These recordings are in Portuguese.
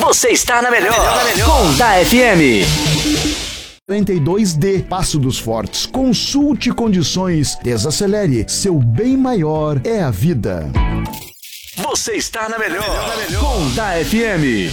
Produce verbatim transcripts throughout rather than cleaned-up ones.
Você está na melhor, na melhor. Com da F M. quarenta e dois D, Passo dos Fortes. Consulte condições. Desacelere. Seu bem maior é a vida. Você está na melhor, na melhor. Com da F M.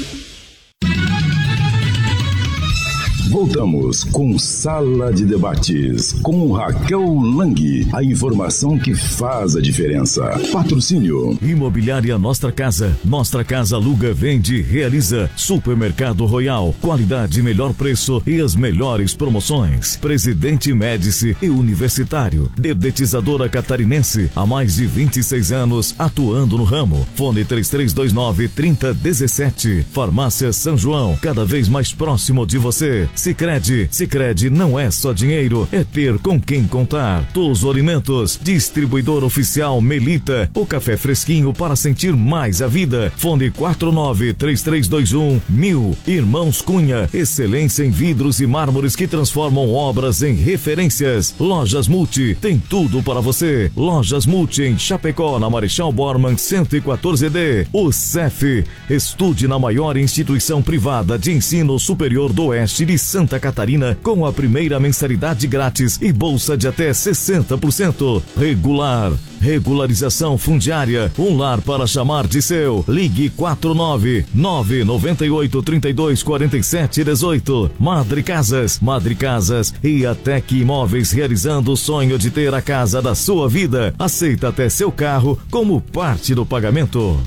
Voltamos com Sala de Debates, com Raquel Lang. A informação que faz a diferença. Patrocínio. Imobiliária Nostra Casa. Nostra Casa aluga, vende, realiza. Supermercado Royal. Qualidade, melhor preço e as melhores promoções. Presidente Médici e Universitário. Dedetizadora Catarinense. Há mais de vinte e seis anos atuando no ramo. Fone três três dois nove, três zero um sete. Farmácia São João. Cada vez mais próximo de você. Sicredi, Sicredi não é só dinheiro, é ter com quem contar. Tuzo Alimentos, distribuidor oficial Melita, o café fresquinho para sentir mais a vida. Fone quatro nove três três dois um mil. Irmãos Cunha, excelência em vidros e mármores que transformam obras em referências. Lojas Multi, tem tudo para você. Lojas Multi em Chapecó, na Marechal Bormann cento e quatorze D. O C E F, estude na maior instituição privada de ensino superior do Oeste de Santa Catarina com a primeira mensalidade grátis e bolsa de até sessenta por cento. Regular, regularização fundiária, um lar para chamar de seu. Ligue quatro nove nove nove oito três dois quatro sete um oito. Madre Casas, Madre Casas e Atec Imóveis, realizando o sonho de ter a casa da sua vida. Aceita até seu carro como parte do pagamento.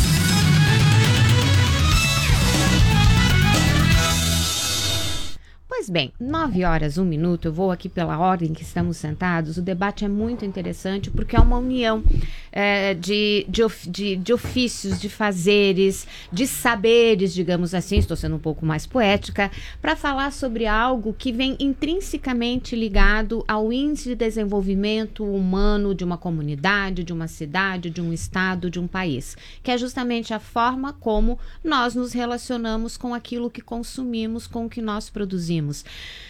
Bem, nove horas, um minuto, eu vou aqui pela ordem que estamos sentados. O debate é muito interessante porque é uma união é, de, de, of, de, de ofícios, de fazeres, de saberes, digamos assim, estou sendo um pouco mais poética, para falar sobre algo que vem intrinsecamente ligado ao índice de desenvolvimento humano de uma comunidade, de uma cidade, de um estado, de um país, que é justamente a forma como nós nos relacionamos com aquilo que consumimos, com o que nós produzimos.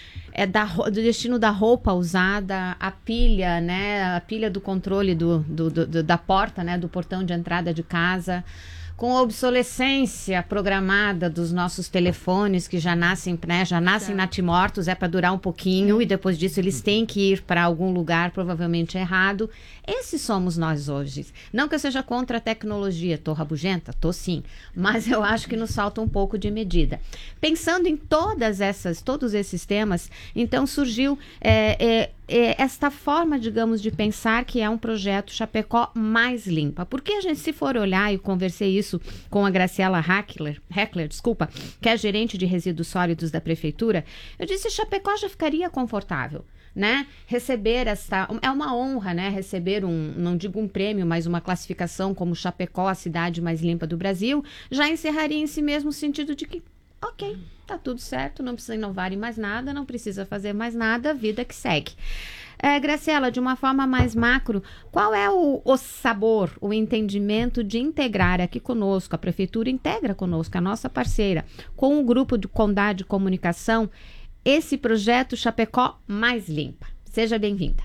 É da, do destino da roupa usada, a pilha, né, a pilha do controle do, do, do, da porta, né, do portão de entrada de casa, com a obsolescência programada dos nossos telefones que já nascem, né, já nascem natimortos, é para durar um pouquinho e depois disso eles têm que ir para algum lugar provavelmente errado. Esses somos nós hoje. Não que eu seja contra a tecnologia, tô rabugenta? Tô sim, mas eu acho que nos falta um pouco de medida. Pensando em todas essas, todos esses temas, então surgiu é, é, é, esta forma, digamos, de pensar que é um projeto Chapecó mais limpa. Porque a gente, se for olhar, e conversei isso com a Graciela Heckler, Heckler, desculpa, que é gerente de resíduos sólidos da prefeitura, eu disse, Chapecó já ficaria confortável, né? Receber essa, é uma honra, né? Receber um, não digo um prêmio, mas uma classificação como Chapecó, a cidade mais limpa do Brasil, já encerraria em si mesmo o sentido de que, ok, tá tudo certo, não precisa inovar em mais nada, não precisa fazer mais nada, vida que segue. É, Graciela, de uma forma mais macro, qual é o, o sabor, o entendimento de integrar aqui conosco, a prefeitura integra conosco, a nossa parceira, com o grupo de Condá de Comunicação, esse projeto Chapecó mais limpa? Seja bem-vinda.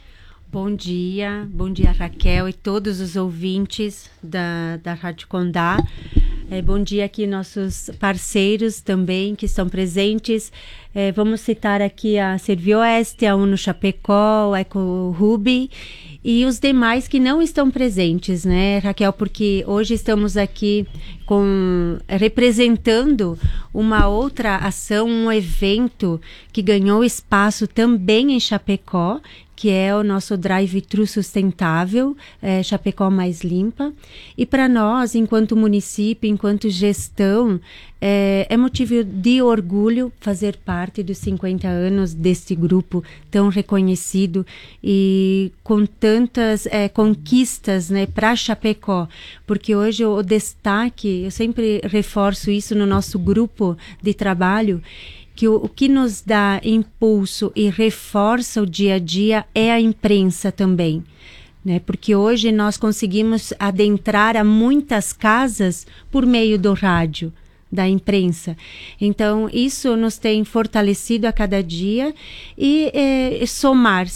Bom dia, bom dia Raquel e todos os ouvintes da, da Rádio Condá. É, bom dia aqui nossos parceiros também que estão presentes. É, vamos citar aqui a Servioeste, a Uno Chapecó, a EcoRuby e os demais que não estão presentes, né, Raquel? Porque hoje estamos aqui com, representando uma outra ação, um evento que ganhou espaço também em Chapecó, que é o nosso drive-thru sustentável, é, Chapecó mais limpa. E para nós, enquanto município, enquanto gestão, é, é motivo de orgulho fazer parte dos cinquenta anos deste grupo tão reconhecido e com tantas é, conquistas, né, para Chapecó. Porque hoje o destaque, eu sempre reforço isso no nosso grupo de trabalho, que o, o que nos dá impulso e reforça o dia a dia é a imprensa também, né? Porque hoje nós conseguimos adentrar a muitas casas por meio do rádio, da imprensa. Então, isso nos tem fortalecido a cada dia e é, somar